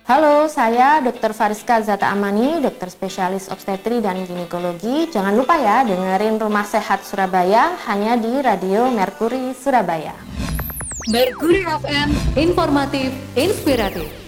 Halo, saya Dr. Fariska Zata Amani, dokter spesialis obstetri dan ginekologi. Jangan lupa ya, dengerin Rumah Sehat Surabaya hanya di Radio Merkuri Surabaya. Merkuri FM, informatif, inspiratif.